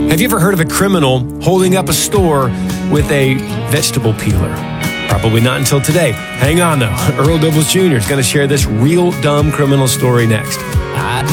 Have you ever heard of a criminal holding up a store with a vegetable peeler? Probably not until today. Hang on, though. Earl Dobles Jr. is going to share this real dumb criminal story next.